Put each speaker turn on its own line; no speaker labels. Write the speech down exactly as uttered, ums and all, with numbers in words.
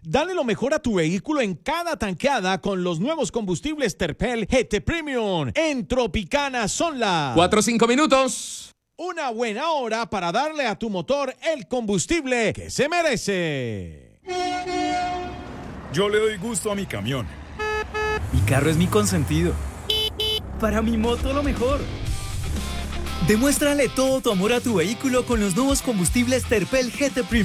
Dale lo mejor a tu vehículo en cada tanqueada con los nuevos combustibles Terpel G T Premium. En Tropicana son las
Cuatro o cinco minutos.
Una buena hora para darle a tu motor el combustible que se merece.
Yo le doy gusto a mi camión.
Mi carro es mi consentido. Para mi moto lo mejor. Demuéstrale todo tu amor a tu vehículo con los nuevos combustibles Terpel G T Premium.